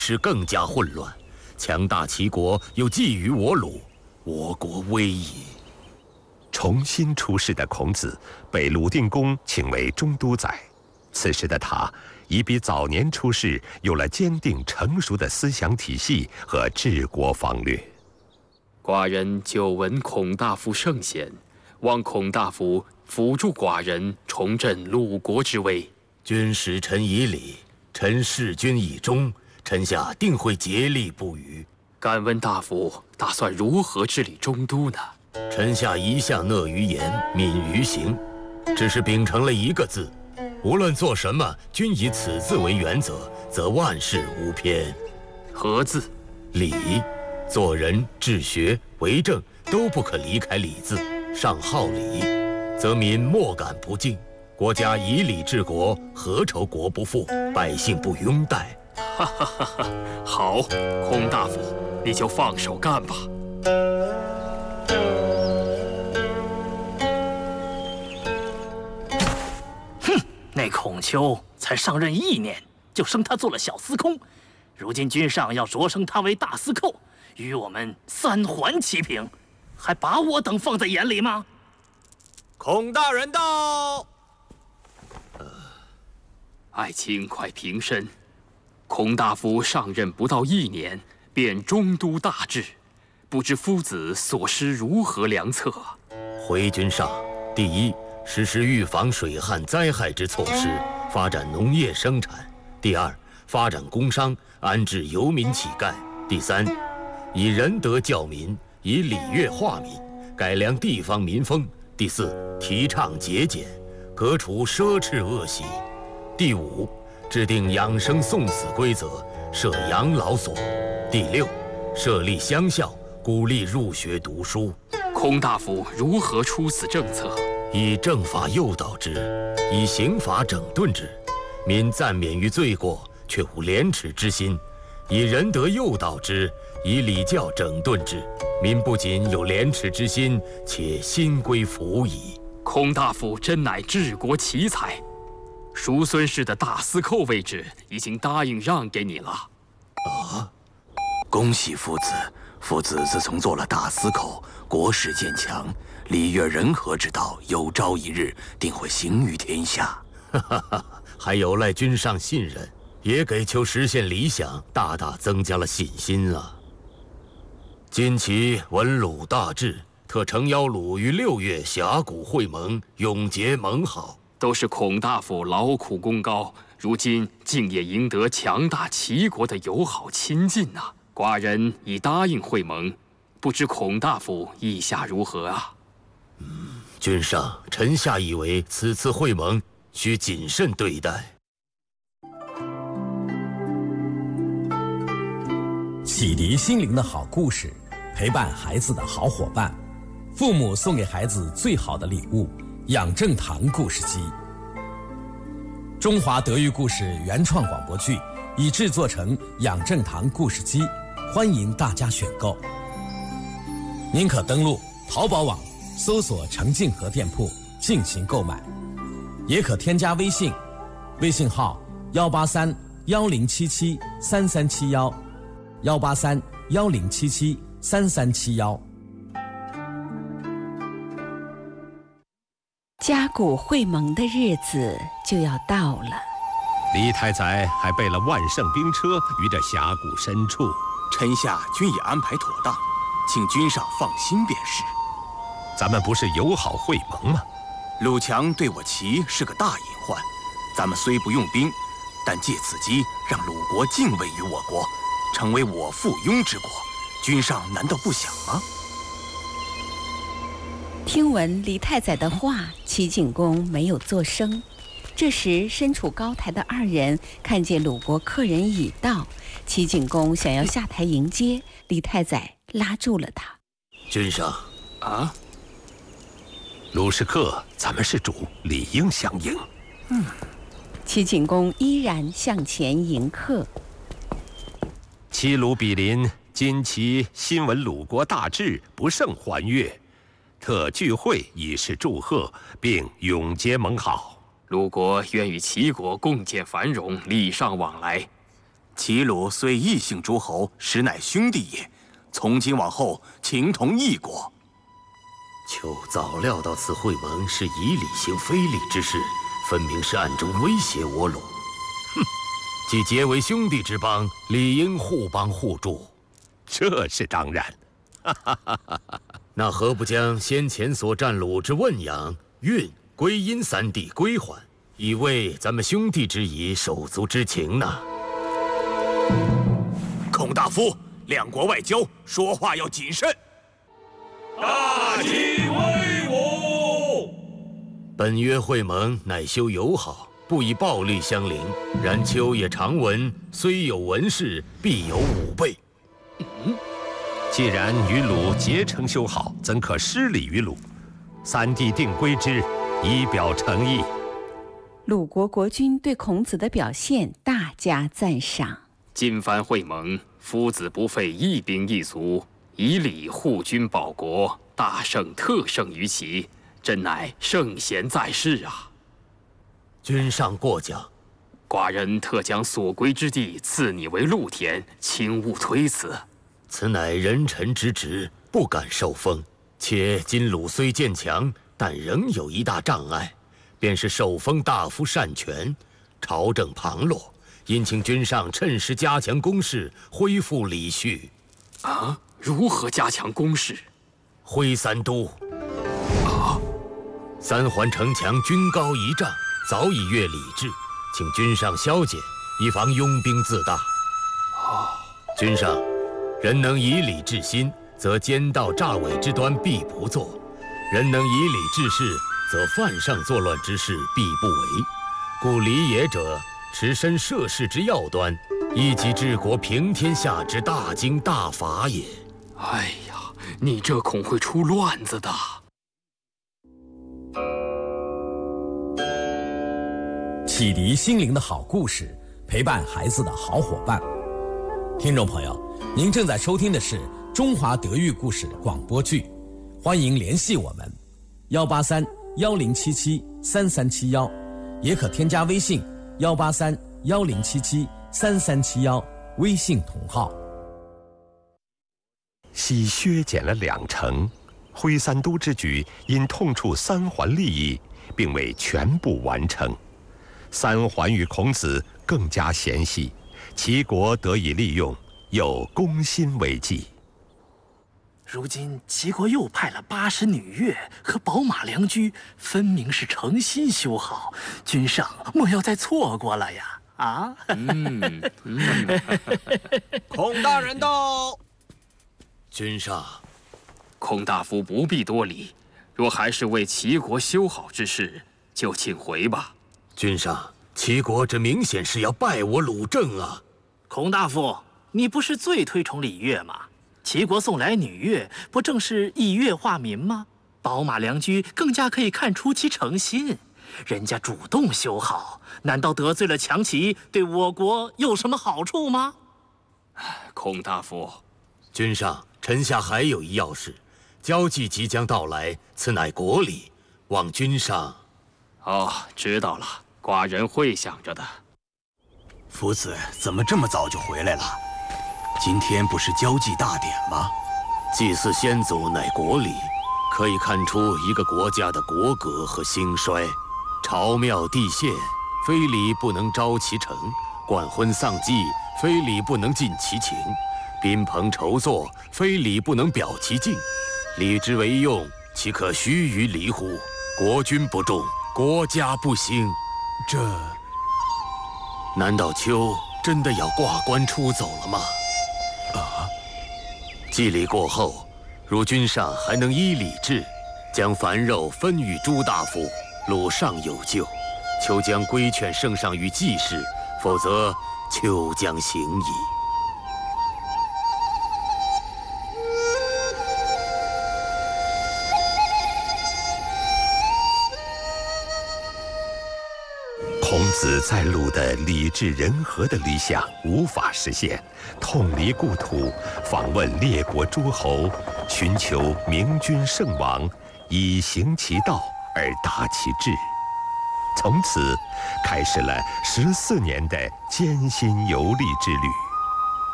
是更加混乱。强大齐国又觊觎我鲁，我国危矣。 重新出世的孔子被鲁定公请为中都宰，此时的他已比早年出世有了坚定成熟的思想体系和治国方略。 寡人久闻孔大夫圣贤，望孔大夫辅助寡人重振鲁国之威。 君使臣以礼，臣事君以忠，臣下定会竭力不渝。 敢问大夫打算如何治理中都呢？ 臣下一向讷于言，敏于行，只是秉承了一个字：无论做什么，均以此字为原则，则万事无偏。 何字？ 礼。做人、治学、为政都不可离开礼字。上好礼，则民莫敢不敬。国家以礼治国，何愁国不富，百姓不拥戴？ 哈哈哈哈！好，孔大夫，你就放手干吧。 哼，那孔丘才上任1年，就升他做了小司空，如今君上要擢升他为大司寇，与我们3桓齐平，还把我等放在眼里吗？ 孔大人到。 爱卿快平身。孔大夫上任不到1年，便中都大治，不知夫子所施如何良策？ 回君上，第一，实施预防水旱灾害之措施，发展农业生产；第二，发展工商，安置游民乞丐；第三，以仁德教民，以礼乐化民，改良地方民风；第四，提倡节俭，革除奢侈恶习；第五，制定养生送死规则，设养老所；第六，设立乡校，鼓励入学读书。 孔大夫如何出此政策？ 以正法诱导之，以刑法整顿之。民暂免于罪过，却无廉耻之心；以仁德诱导之，以礼教整顿之。民不仅有廉耻之心，且心归服矣。 孔大夫真乃治国奇才。叔孙氏的大司寇位置已经答应让给你了。 啊！恭喜夫子！夫子自从做了大司寇，国势渐强，礼乐人和之道有朝一日定会行于天下。 哈哈哈，还有赖君上信任，也给求实现理想大大增加了信心啊。今其文鲁大治，特诚邀鲁于6月峡谷会盟，永结盟好。 都是孔大夫劳苦功高，如今竟也赢得强大齐国的友好亲近呐。寡人已答应会盟，不知孔大夫意下如何啊？ 君上，臣下以为此次会盟需谨慎对待。 启迪心灵的好故事，陪伴孩子的好伙伴，父母送给孩子最好的礼物。养正堂故事机，中华德育故事原创广播剧已制作成养正堂故事机，欢迎大家选购。您可登录淘宝网搜索程静和店铺进行购买，也可添加微信，微信号18310773371，18310773371。 甲骨会盟的日子就要到了， 李太宰还备了万乘兵车于这峡谷深处， 臣下均已安排妥当，请君上放心便是。 咱们不是友好会盟吗？ 鲁强对我齐是个大隐患，咱们虽不用兵，但借此机让鲁国敬畏于我国，成为我附庸之国，君上难道不想吗？ 听闻李太宰的话，齐景公没有作声。这时，身处高台的2人看见鲁国客人已到，齐景公想要下台迎接，李太宰拉住了他。 君上， 啊， 鲁是客，咱们是主，理应相迎。 齐景公依然向前迎客。 齐鲁比邻，今其新闻鲁国大治，不胜欢悦。特聚会以示祝贺，并永结盟好。 鲁国愿与齐国共建繁荣，礼尚往来。 齐鲁虽异姓诸侯，实乃兄弟也。从今往后，情同一国。 丘早料到此会盟是以礼行非礼之事，分明是暗中威胁我鲁。哼！既结为兄弟之邦，理应互帮互助。 这是当然。 那何不将先前所占鲁之汶阳、运、归阴3地归还，以慰咱们兄弟之谊、手足之情呢？ 孔大夫，两国外交说话要谨慎。 大旗威武！ 本约会盟乃修友好，不以暴力相凌。然丘也常闻，虽有文士，必有武备。 既然与鲁结成修好，怎可失礼于鲁？3地定归之，以表诚意。 鲁国国君对孔子的表现大加赞赏。 今番会盟，夫子不费一兵一卒，以礼护君保国，大胜特胜于齐，真乃圣贤在世啊！ 君上过奖。 寡人特将所归之地赐你为禄田，请勿推辞。 此乃人臣之职，不敢受封。且今鲁虽渐强，但仍有一大障碍，便是受封大夫擅权，朝政旁落。因请君上趁势加强攻势，恢复礼序。 啊？如何加强攻势？ 挥3都。3环城墙均高1丈，早已越礼制，请君上消减，以防拥兵自大。君上，人能以礼治心，则奸盗诈伪之端必不做；人能以礼治事，则犯上作乱之事必不为。故礼也者，持身涉世之要端，以及治国平天下之大经大法也。 哎呀，你这恐会出乱子的。 启迪心灵的好故事，陪伴孩子的好伙伴。听众朋友，您正在收听的是中华德育故事广播剧，欢迎联系我们183-1077-3371，也可添加微信183-1077-3371，微信同号。 西削减了2城，挥3都之举因痛触3环利益，并未全部完成。3环与孔子更加嫌隙，齐国得以利用，又攻心为计。 如今齐国又派了80女乐和宝马良驹，分明是诚心修好，君上莫要再错过了呀！啊！ 孔大人到。 君上， 孔大夫不必多礼，若还是为齐国修好之事，就请回吧。 君上，齐国这明显是要败我鲁政啊！ 孔大夫，你不是最推崇礼乐吗？齐国送来女乐，不正是以乐化民吗？宝马良驹更加可以看出其诚心，人家主动修好，难道得罪了强齐，对我国有什么好处吗？ 孔大夫， 君上，臣下还有一要事，交际即将到来，此乃国礼，望君上。 哦，知道了，寡人会想着的。 夫子怎么这么早就回来了？今天不是交际大典吗？ 祭祀先祖乃国礼，可以看出一个国家的国格和兴衰。朝庙地县，非礼不能招其成；冠婚丧祭，非礼不能尽其情；宾朋筹作，非礼不能表其敬。礼之为用，岂可虚于离乎？国君不重，国家不兴。 这…… 难道丘真的要挂冠出走了吗？祭礼过后，如君上还能依礼制，将凡肉分与诸大夫，鲁尚有救。丘将规劝圣上于祭事，否则丘将行矣。 孔子在鲁的礼智人和的理想无法实现，痛离故土，访问列国诸侯，寻求明君圣王，以行其道而达其志。 从此开始了14年的艰辛游历之旅。